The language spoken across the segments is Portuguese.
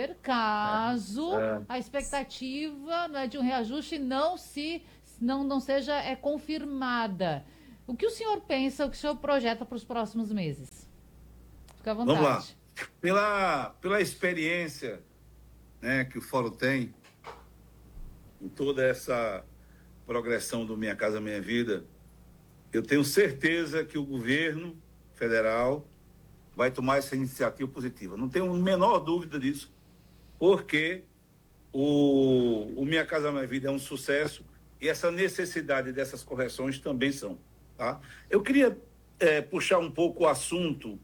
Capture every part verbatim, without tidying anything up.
reaver caso é, é. a expectativa, né, de um reajuste não se não, não seja é, confirmada. O que o senhor pensa, o que o senhor projeta para os próximos meses? Fica à vontade. Vamos lá. Pela, pela experiência, né, que o Fórum tem em toda essa progressão do Minha Casa Minha Vida, eu tenho certeza que o governo federal vai tomar essa iniciativa positiva. Não tenho a menor dúvida disso, porque o, o Minha Casa Minha Vida é um sucesso e essa necessidade dessas correções também são. Tá? Eu queria é, puxar um pouco o assunto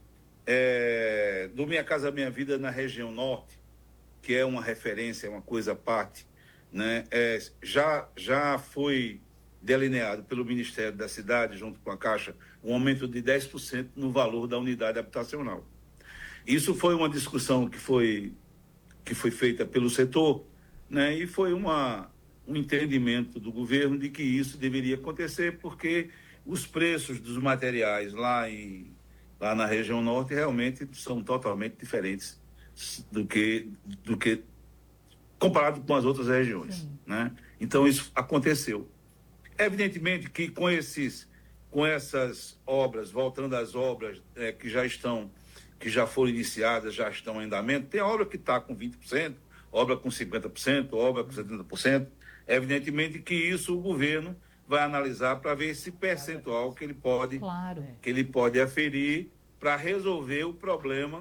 é, do Minha Casa Minha Vida na região norte, que é uma referência, uma coisa à parte. Né? É, já, já foi delineado pelo Ministério da Cidade, junto com a Caixa, um aumento de dez por cento no valor da unidade habitacional. Isso foi uma discussão que foi, que foi feita pelo setor, né? E foi uma, um entendimento do governo de que isso deveria acontecer, porque os preços dos materiais lá, em, lá na região norte realmente são totalmente diferentes do que, do que comparado com as outras regiões. Né? Então, isso aconteceu. Evidentemente que com, esses, com essas obras, voltando às obras é, que já estão, que já foram iniciadas, já estão em andamento, tem obra que está com vinte por cento, obra com cinquenta por cento, obra com setenta por cento. Evidentemente que isso o governo vai analisar para ver esse percentual que ele pode, claro. que ele pode aferir para resolver o problema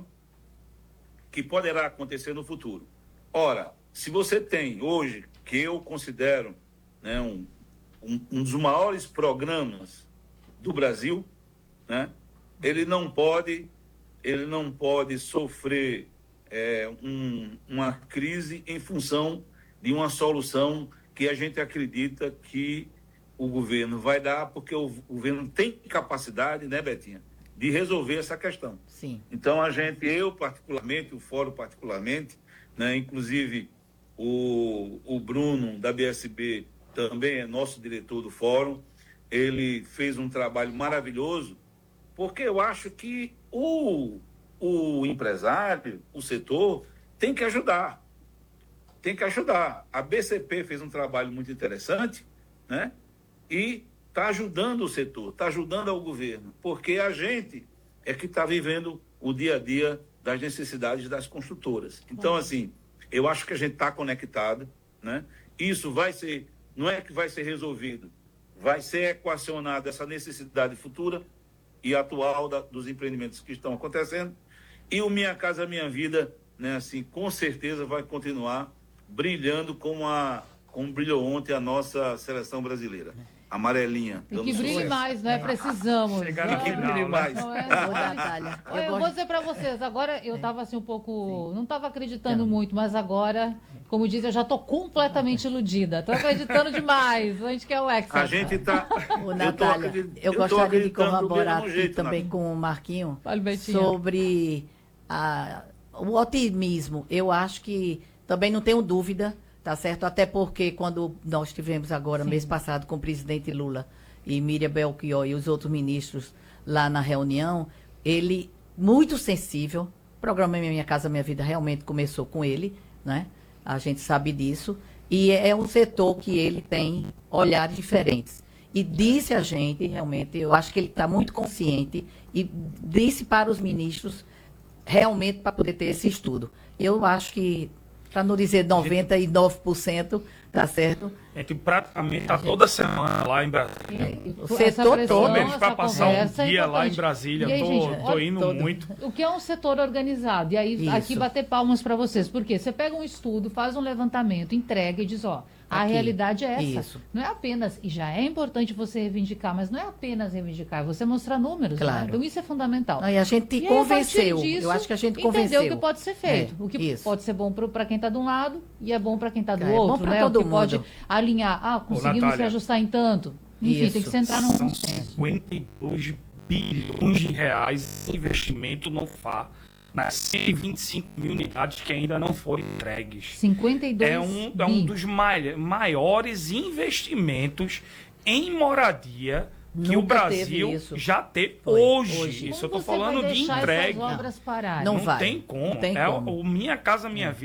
que poderá acontecer no futuro. Ora, se você tem hoje, que eu considero, né, um, um, um dos maiores programas do Brasil, né, ele não pode, ele não pode sofrer é, um, uma crise em função de uma solução que a gente acredita que o governo vai dar, porque o governo tem capacidade, né, Betinha, de resolver essa questão. Sim. Então, a gente, eu particularmente, o Fórum particularmente, né, inclusive o, o Bruno, da B S B, também é nosso diretor do Fórum, ele fez um trabalho maravilhoso, porque eu acho que o, o empresário, o setor, tem que ajudar. Tem que ajudar. A B C P fez um trabalho muito interessante, né? E está ajudando o setor, está ajudando ao governo, porque a gente é que está vivendo o dia a dia das necessidades das construtoras. Então, assim, eu acho que a gente está conectado, né? Isso vai ser, não é que vai ser resolvido, vai ser equacionada essa necessidade futura e atual da, dos empreendimentos que estão acontecendo. E o Minha Casa Minha Vida, né, assim, com certeza vai continuar brilhando como, a, como brilhou ontem a nossa seleção brasileira. Amarelinha. E que brilhe mais, né? Precisamos. Chegaram que brilhe mais. Não é? Eu, eu vou dizer para vocês, agora eu estava assim um pouco, não estava acreditando muito, mas agora, como diz, eu já estou completamente iludida. Estou acreditando demais. A gente quer o Hexa. A gente está... Ô, Natália, eu, eu gostaria de corroborar aqui jeito, também Natália. com o Marquinho sobre a, o otimismo. Eu acho que também não tenho dúvida. Tá certo? Até porque quando nós tivemos agora, Sim. mês passado, com o presidente Lula e Miriam Belchior e os outros ministros lá na reunião, ele, muito sensível, o programa Minha Casa Minha Vida realmente começou com ele, né? A gente sabe disso, e é um setor que ele tem olhares diferentes. E disse a gente, realmente, eu acho que ele está muito consciente, e disse para os ministros, realmente, para poder ter esse estudo. Eu acho que para não dizer noventa e nove por cento, tá certo? A gente praticamente está toda semana lá em Brasília. O setor todo. Para passar um dia lá em Brasília, estou indo todo. muito. O que é um setor organizado? E aí, Isso. aqui bater palmas para vocês. Por quê? Você pega um estudo, faz um levantamento, entrega e diz, ó, a aqui. realidade é essa. Isso. Não é apenas, e já é importante você reivindicar, mas não é apenas reivindicar, é você mostrar números. Claro. Né? Então isso é fundamental. Não, e a gente e convenceu. Disso, eu acho que a gente entendeu convenceu. o que pode ser feito. É, o que isso. pode ser bom para quem está de um lado e é bom para quem está do é, outro. É né? todo o que mundo. pode alinhar. Ah, conseguimos se ajustar em tanto. Enfim, isso. tem que se entrar num São cinquenta e dois bilhões de reais de investimento no F A. Nas cento e vinte e cinco mil unidades que ainda não foram entregues. cinquenta e dois é um, é um dos maiores investimentos em moradia que Nunca o Brasil teve já teve Foi. hoje. hoje. Isso Como eu estou falando de entrega. Obras pararem? Não, não vai. tem como. Não tem é como. o Minha Casa Minha Vida.